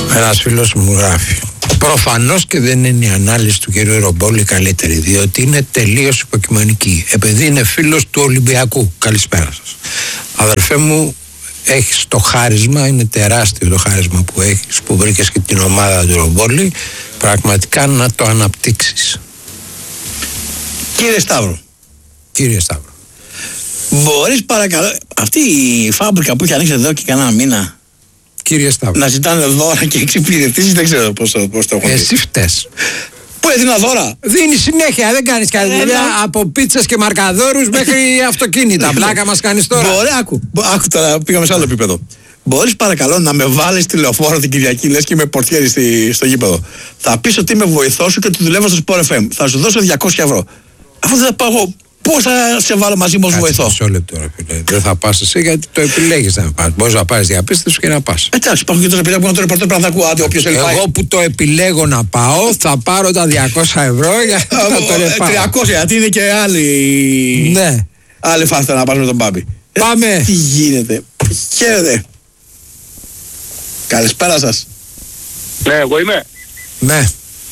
Ένας φίλος μου γράφει. Προφανώς και δεν είναι η ανάλυση του κ. Ρομπόλη καλύτερη, διότι είναι τελείως υποκειμενική. Επειδή είναι φίλος του Ολυμπιακού. Καλησπέρα σας. Αδερφέ μου, έχεις το χάρισμα, είναι τεράστιο το χάρισμα που έχεις, που βρήκες και την ομάδα του Ρομπόλη, πραγματικά να το αναπτύξεις. Κύριε Σταύρο. Μπορείς παρακαλώ, αυτή η φάμπρικα που έχει ανοίξει εδώ και κανένα μήνα, Κύριε Σταύρο. να ζητάνε δώρα και εξυπηρετήσεις, δεν ξέρω πώς το έχουν δει. Εσύ φταίς. Πού έδινα δώρα? Δίνει συνέχεια, δεν κάνεις καλή δουλειά. Από πίτσες και μαρκαδόρους μέχρι αυτοκίνητα. Πλάκα μας κάνεις τώρα. Μπορεί, άκου τώρα, πήγαμε σε άλλο επίπεδο. Μπορείς παρακαλώ να με βάλεις τη λεωφόρο την Κυριακή, λες και είμαι πορτιέρη στο γήπεδο. Θα πεις ότι είμαι βοηθός σου και ότι δουλεύω στο Sport FM. Θα σου δώσω 200 ευρώ. Αφού δεν θα πάω εγώ, πώς θα σε βάλω μαζί μου ως βοηθό? Μισό λεπτό, ρε φίλε. Δεν θα πας εσύ γιατί το επιλέγεις να πας. Μπορείς να πάρεις διαπίστευση και να πας. Εντάξει, υπάρχουν και τόσα παιδιά που είναι το ρεπορτέρ πρέπει να τα ακούω. Όποιος θέλει πάει. Εγώ που το επιλέγω να πάω, θα πάρω τα 200 ευρώ για να το ρεπάω. 300, γιατί είναι και άλλη. Ναι. Άλλη φάστα να πας με τον Μπάμπη. Πάμε. Τι γίνεται? Χαίρετε. Καλησπέρα σας. Ναι, εγώ είμαι. Ναι.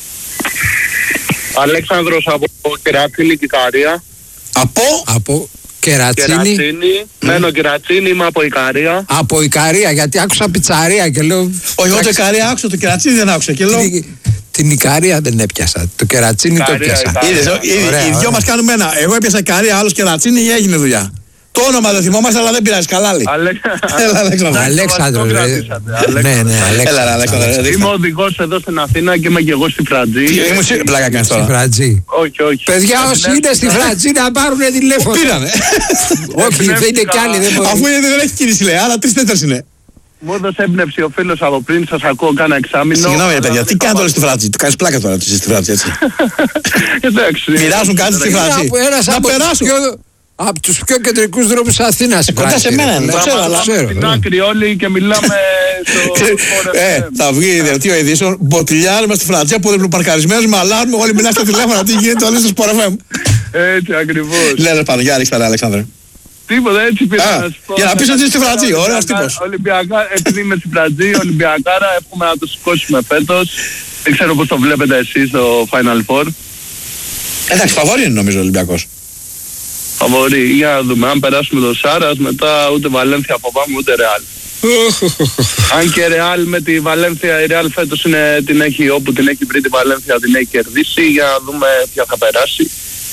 Αλέξανδρος από Κερατσίνη και Ικαρία. Από Κερατσίνη. Κερατσίνη. Μένω Κερατσίνη, είμαι από Ικαρία. Από Ικαρία, γιατί άκουσα πιτσαρία και λέω. Όχι, εγώ το Ικαρία άκουσα, το Κερατσίνη δεν άκουσα και λέω. Την Ικαρία δεν έπιασα. Το Κερατσίνη το έπιασα. Είδες, οι δυο μας κάνουμε ένα. Εγώ έπιασα Ικαρία, άλλος Κερατσίνη, έγινε δουλειά. Το όνομα δεν θυμόμαστε, αλλά δεν πειράζει. Καλά λέει. Έλα, Αλέξανδρο. Αλέξανδρο. Ναι, Αλέξανδρο. Είμαι οδηγός εδώ στην Αθήνα και είμαι και εγώ στη Φρατζή. Είμαι πλάκα κάνεις τώρα. Στη Φρατζή. Όχι. Παιδιά, όσοι είναι στη Φρατζή να πάρουν τηλέφωνο. Πήρανε. Όχι, δεν είναι κι άλλοι. Αφού δεν έχει κίνηση λέει, άλλα 3-4 είναι. Μου έδωσε έμπνευση ο φίλος από πριν, σας ακούω κάνα εξάμηνο. Συγγνώμη ρε παιδιά, τι κάνετε όλοι στη Φρατζή? Του κάνεις πλάκα τώρα στη Φρατζή, έτσι. Εντάξει. Μοιράζουν κάτι στη Φρατζή. Να περάσουν. Από τους πιο κεντρικούς δρόμους της Αθήνας. Κοντά σε μένα είναι, το ξέρω, αλλά στην άκρη όλοι και μιλάμε στο... Θα βγει δελτίο ειδήσεων, μποτιλιάρουμε στη Φρατζία που δεν παρκαρισμένους με αλάρμ, όλοι μιλάνε στα τηλέφωνα, τι γίνεται όλοι στο Sport FM. Έτσι ακριβώς. Λένε πάνω, για ρίξτε Αλέξανδρε. Τίποτα, έτσι πήρα να σου πω. Για να πεις ότι είσαι στη Φρατζή, ωραίος τύπος. Επειδή είμαι στη Φρατζή, Ολυμπιακάρα, εύχομαι να το σηκώσουμε φέτος. Δεν ξέρω πώς το βλέπετε εσείς στο Final Four. Εντάξει, φαβόρι είναι νομίζω ο Ολυμπιακός. Φαβορί, για να δούμε. Αν περάσουμε το Σάρας, μετά ούτε Βαλένθια φοβάμαι, ούτε Ρεάλ. Αν και Ρεάλ με τη Βαλένθια, η Ρεάλ φέτος την έχει, όπου την έχει βρει τη Βαλένθια, την έχει κερδίσει. Για να δούμε ποια θα περάσει.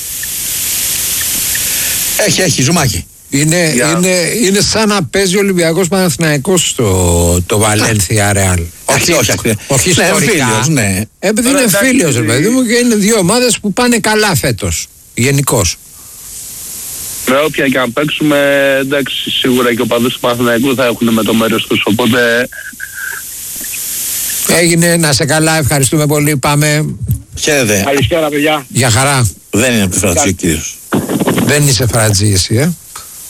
Έχει, ζουμάκι. Είναι σαν να παίζει ο Ολυμπιακός Παναθηναϊκός το Βαλένθια Ρεάλ. Όχι ιστορικά. Επειδή είναι φίλος, ρε παιδί μου, και είναι δύο ομάδες που πάνε καλά φέτος. Γενικώς. Με όποια και αν παίξουμε, εντάξει, σίγουρα και ο παδούς του Παναθηναϊκού θα έχουν με το μέρος τους, οπότε... Έγινε, να σε καλά, ευχαριστούμε πολύ, πάμε. Χαίρετε. Καλησπέρα παιδιά. Για χαρά. Δεν είναι από τη Φρατζή ο κύριος. Δεν είσαι Φρατζή εσύ,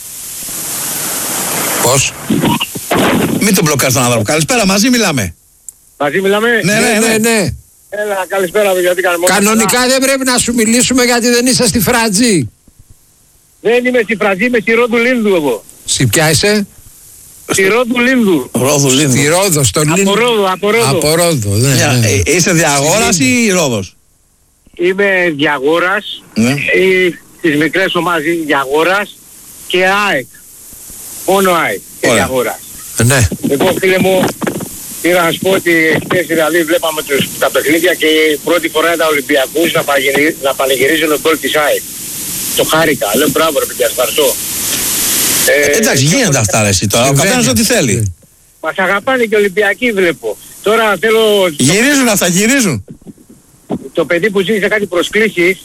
Πώς? Μην τον μπλοκάρεις τον άνθρωπο. Καλησπέρα, μαζί μιλάμε. Μαζί μιλάμε. Ναι. Έλα, καλησπέρα παιδιά, τι κάνουμε. Κανονικά δεν πρέπει να σου μιλήσουμε γιατί δεν είσαι στη Φρατζή. Δεν είμαι στη Φρατζή, είμαι στη Ρόδου Λίνδου εγώ. Ποια είσαι? Στη Ρόδου Λίνδου. Στη Ρόδο, στο Λίνδου. Από Ρόδο, ναι. Είσαι Διαγόρας ή Ρόδος? Είμαι Διαγόρας. Τις μικρές ομάδες Διαγόρας και ΑΕΚ. Μόνο ΑΕΚ και Διαγόρας. Ναι. Εγώ φίλε μου, πήρα να σου πω ότι χθες δηλαδή βλέπαμε τα παιχνίδια και η πρώτη φορά τα Ολυμπιακούς να πανηγυρίζουν τον γκολ της ΑΕΚ. Το χάρηκα, λέω μπράβο ρε παιδιά, ευχαριστώ. Εντάξει, γίνεται αυτά ρε εσύ τώρα, ο καθένας ό,τι θέλει. Μας αγαπάνε και Ολυμπιακοί βλέπω. Τώρα θέλω... Γυρίζουν αυτά, γυρίζουν. Το παιδί που ζήτησε κάτι προσκλήσεις,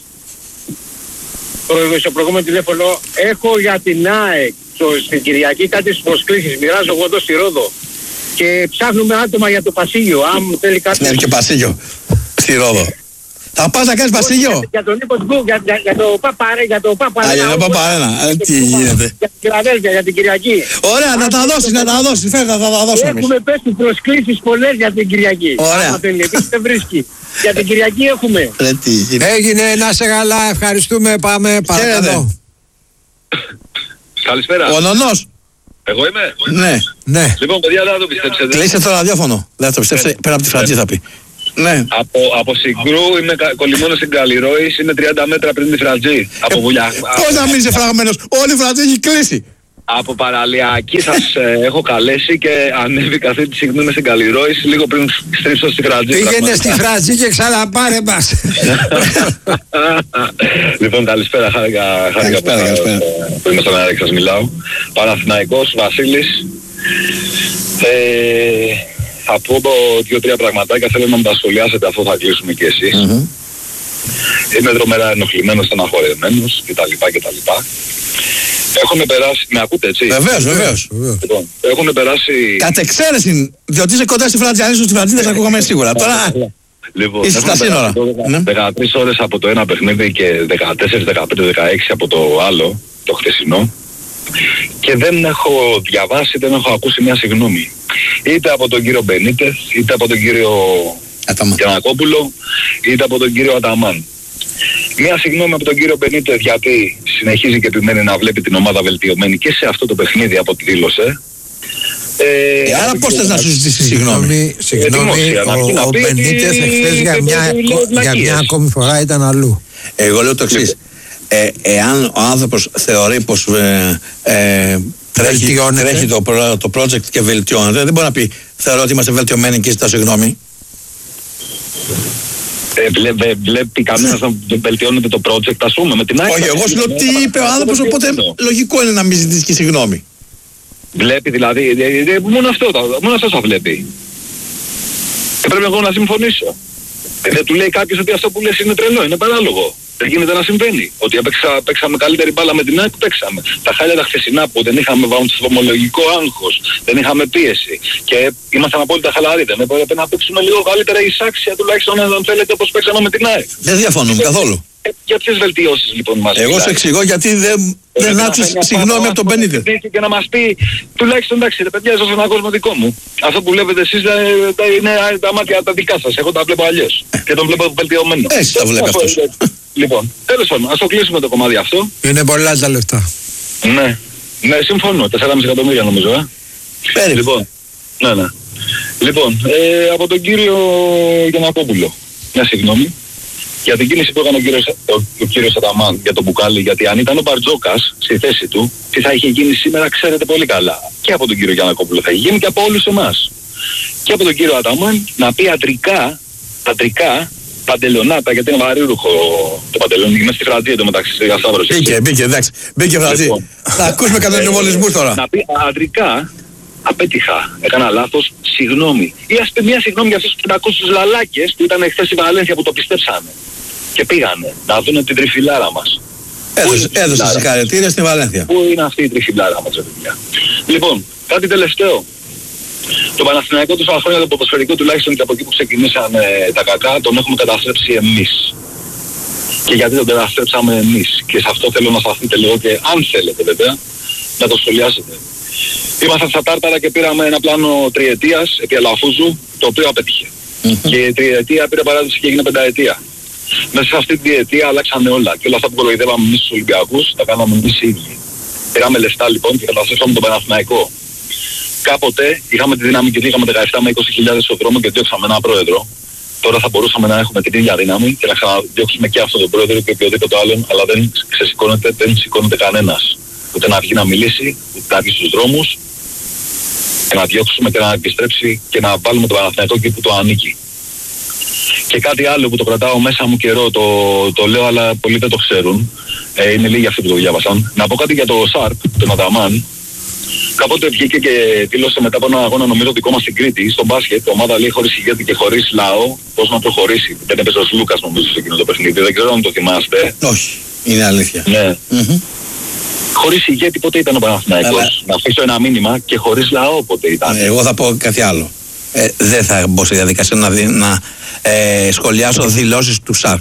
στο προηγούμενο τηλέφωνο, έχω για την ΑΕΚ στην Κυριακή κάτι προσκλήσεις, μοιράζω εγώ εδώ στη Ρόδο. Και ψάχνουμε άτομα για το Πασίγιο, αν θέλει κάτι... Ναι, και Πασίγιο, στη Ρόδο. Θα πας να κάνεις Πασίγιο? Για τον Νίκο Τμπού, για το Παπαρένα. Για το Παπαρένα, τι γίνεται. Για την Φιλαδέλφια, για την Κυριακή. Ωραία, να τα δώσεις, φέρε να τα δώσουμε εμείς. Έχουμε πέσει προσκλήσεις πολλές για την Κυριακή. Ωραία. Επίσης δεν βρίσκει. Για την Κυριακή έχουμε. Έγινε, να σε καλά, ευχαριστούμε, πάμε παρακαλώ. Καλησπέρα. Ο Νονός. Εγώ είμαι. Ναι. Λοιπόν, παιδιά, δεν θα το πιστέψετε. Κλείσε το ραδιόφωνο. Δεν θα το πιστέψετε. Πέρα από τη Φρατζή θα πει. Ναι. Από Συγκρού είμαι κολλημένος στην Καλλιρόης, είναι 30 μέτρα πριν τη Φρατζή. Από Βουλιά. Πώς να μείνεις φραγμένος, όλη η Φρατζή έχει κλείσει. Από Παραλιακή σας έχω καλέσει και ανέβηκα αυτή τη στιγμή στην Καλλιρόης λίγο πριν στρίψω στη Φρατζή. Πήγαινε στη Φρατζή και ξαναπάρε μας. Λοιπόν, καλησπέρα, χάρηκα που είμαι στον αέρα και σας μιλάω. Παναθηναϊκός, Βασίλης. Θα πω 2-3 πραγματάκια, θέλω να μου τα σχολιάσετε αφού θα κλείσουμε και εσείς. Είμαι δρομερά ενοχλημένος, στεναχωρεμένος κτλ. Έχουν περάσει, με ακούτε έτσι? Βεβαίως. Λοιπόν, έχουν περάσει... Κατ' εξαίρεση, διότι είσαι κοντά στη Φρατζή, αν ήσουν στη Φρατζή δεν σε ακούγαμε σίγουρα. Τώρα λοιπόν, είσαι στα σύνορα. 13 ώρες από το ένα παιχνίδι και 14, 15, 16 από το άλλο, το χθεσινό. Και δεν έχω διαβάσει, δεν έχω ακούσει μια συγγνώμη. Είτε από τον κύριο Μπενίτες, είτε από τον κύριο Γιαννακόπουλο, είτε από τον κύριο Αταμάν. Μια συγγνώμη από τον κύριο Μπενίτες, γιατί συνεχίζει και επιμένει να βλέπει την ομάδα βελτιωμένη και σε αυτό το παιχνίδι από ό,τι δήλωσε. Άρα πώς θες να σου ζητήσεις συγγνώμη? Ο Μπενίτες εχθές για μια ακόμη φορά ήταν αλλού. Εγώ λέω το εξής. Εάν ο άνθρωπος θεωρεί πως τρέχει το project και βελτιώνεται, δεν μπορεί να πει θεωρώ ότι είμαστε βελτιωμένοι και ζητάω συγγνώμη. Βλέπει κανένας να βελτιώνεται το project, ας πούμε, με την άκρη? Όχι, εγώ σου λέω τι είπε ο άνθρωπος, οπότε λογικό είναι να μην ζητήσει και συγγνώμη. Βλέπει δηλαδή, μόνο αυτό θα βλέπει. Και πρέπει εγώ να συμφωνήσω. Δεν του λέει κάποιος ότι αυτό που λες είναι τρελό, είναι παράλογο. Δεν γίνεται να συμβαίνει. Ότι παίξαμε καλύτερη μπάλα με την ΑΕΚ, παίξαμε. Τα χάλια τα χθεσινά που δεν είχαμε βαθμολογικό άγχος, δεν είχαμε πίεση και ήμασταν απόλυτα χαλαροί. Δεν έπρεπε να παίξουμε λίγο καλύτερα εισάξια, τουλάχιστον αν θέλετε, όπως παίξαμε με την ΑΕΚ. Δεν διαφωνούμε καθόλου. Για ποιες βελτιώσεις λοιπόν μας εγώ σου εξηγώ γιατί δεν άκουσες συγγνώμη από τον Μπενίτες. Και να μας πει, τουλάχιστον εντάξει, παιδιά, ζω σε έναν κόσμο δικό μου. Αυτό που βλέπετε εσείς είναι τα μάτια τα δικά σας. Εγώ τα βλέπω αλλιώς. Και τον βλέπω βελτιωμένο. Έτσι τα βλέπει αυτός. Λοιπόν, τέλος πάντων, ας το κλείσουμε το κομμάτι αυτό. Είναι πολλά τα λεφτά. Ναι, συμφωνώ. 4,5 εκατομμύρια νομίζω, Λοιπόν, ναι. Λοιπόν, από τον κύριο Γιαννακόπουλο, μια συγγνώμη. Για την κίνηση που έκανε ο κύριος Αταμάν για τον Μπουκάλι, γιατί αν ήταν ο Μπαρτζόκας στη θέση του, τι θα είχε γίνει σήμερα ξέρετε πολύ καλά. Και από τον κύριο Γιαννακόπουλο θα είχε γίνει και από όλους εμάς. Και από τον κύριο Αταμάν να πει αντρικά, παντελονάτα, γιατί είναι βαρύρουχο το παντελόνι, είμαι στη Φρατζή εντωμεταξύ στη Γασταύρωση. Μπήκε, εντάξει, μπήκε Φρατζή. Θα ακούσουμε κανονισμούς τώρα. Να πει αντρικά, απέτυχα, έκανα λάθος, συγγνώμη. Ή ας πει μια συγγνώμη για αυτούς τους 500 λαλάκες που ήταν χθες στη Βαλένθια που το πιστέψανε. Και πήγανε να δουν την τριφυλάρα μας. Έδωσε συγχαρητήρια στη Βαλένθια. Πού είναι αυτή η τριφυλάρα μας, παιδιά? Λοιπόν, κάτι τελευταίο. Το Παναθηναϊκό τόσα χρόνια, το ποδοσφαιρικό τουλάχιστον και από εκεί που ξεκινήσαν τα κακά, τον έχουμε καταστρέψει εμείς. Και γιατί τον καταστρέψαμε εμείς? Και σε αυτό θέλω να σταθείτε λίγο και αν θέλετε βέβαια να το σχολιάσετε. Ήμασταν στα Τάρταρα και πήραμε ένα πλάνο τριετίας επί Αλαφούζου, το οποίο απέτυχε. Και η τριετία πήρε παράδοση και έγινε πενταετία. Μέσα σε αυτή την τριετία αλλάξαμε όλα. Και όλα αυτά που κοροϊδεύαμε εμείς τους Ολυμπιακούς, τα κάναμε εμείς οι ίδιοι. Πήραμε λεφτά λοιπόν και καταστρέψαμε τον Παναθηναϊκό. Κάποτε είχαμε τη δύναμη και πήγαμε 17 με 20.000 στον δρόμο και διώξαμε έναν πρόεδρο. Τώρα θα μπορούσαμε να έχουμε την ίδια δύναμη και να ξαναδιώξουμε και αυτόν τον πρόεδρο και οποιοδήποτε άλλον, αλλά δεν σηκώνεται κανένας. Ούτε να βγει να μιλήσει, ούτε να βγει στους δρόμους και να διώξουμε και να επιστρέψει και να βάλουμε το Παναθηναϊκό εκεί που το ανήκει. Και κάτι άλλο που το κρατάω μέσα μου καιρό, το λέω αλλά πολλοί δεν το ξέρουν, είναι λίγοι αυτοί που το διάβασαν. Να πω κάτι για το ΣΑΡΠ, τον Αταμάν. Κάποτε βγήκε και δήλωσε μετά από έναν αγώνα, νομίζω δικό μας στην Κρήτη, στο μπάσκετ, ομάδα λέει χωρίς ηγέτη και χωρίς λαό, πώς να προχωρήσει. Δεν έπαιζε ο Λούκας νομίζω σε εκείνο το παιχνίδι, δεν ξέρω αν το θυμάστε. Όχι, είναι αλήθεια. Ναι. Χωρίς ηγέτη πότε ήταν ο Παναθηναϊκός? Να αφήσω ένα μήνυμα και χωρίς λαό πότε ήταν? Εγώ θα πω κάτι άλλο. Δεν θα μπω στη διαδικασία να σχολιάσω δηλώσεις του ΣΑΡ.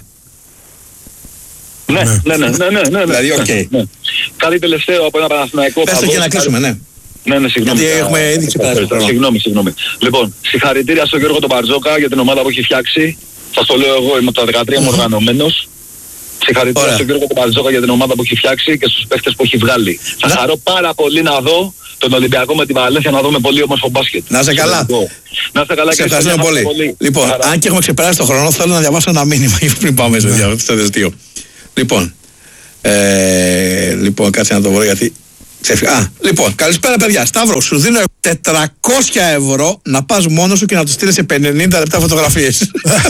Ναι. Δηλαδή, οκ. Κάτι τελευταίο από ένα Παναθηναϊκό. Πες το και να κλείσουμε, ναι. Ναι, συγγνώμη. Γιατί έχουμε ήδη ξεπεράσει. Συγγνώμη. Λοιπόν, συγχαρητήρια στον Γιώργο τον Μπαρτζόκα για την ομάδα που έχει φτιάξει. Σας το λέω εγώ, είμαι από τα 13 μου οργανωμένος. Συγχαρητήρια στον Γιώργο τον Μπαρτζόκα για την ομάδα που έχει φτιάξει και στους παίχτες που έχει βγάλει. Θα χαρώ πάρα πολύ να δω τον Ολυμπιακό με τη Βαλένθια να δούμε πολύ όμορφο μπάσκετ. Να είσαι καλά. Να είστε καλά και ευχαριστώ πολύ. Λοιπόν, Χαρά. αν και έχουμε ξεπεράσει τον χρόνο, θέλω να διαβάσω ένα μήνυμα πριν πάμε στο δελτίο. Λοιπόν, κάτσε να το βρω γιατί. Λοιπόν, καλησπέρα παιδιά. Σταύρο, σου δίνω 400 ευρώ να πας μόνος σου και να του στείλεις σε 50 λεπτά φωτογραφίες.